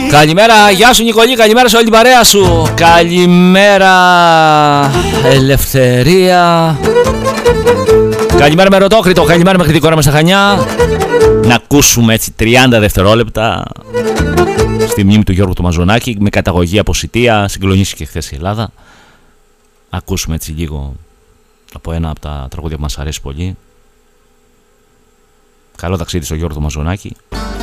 Καλημέρα, γεια σου Νικολή, καλημέρα σε όλη την παρέα σου. Καλημέρα Ελευθερία. Καλημέρα με Ρωτόκριτο, καλημέρα μέχρι την κόρα με στα Χανιά. Να ακούσουμε έτσι 30 δευτερόλεπτα στη μνήμη του Γιώργου του Μαζονάκη, με καταγωγή από Σιτία, συγκλονίστηκε χθες η Ελλάδα. Ακούσουμε έτσι λίγο από ένα από τα τραγούδια που μας αρέσει πολύ. Καλό ταξίδι στο Γιώργο του Μαζονάκη.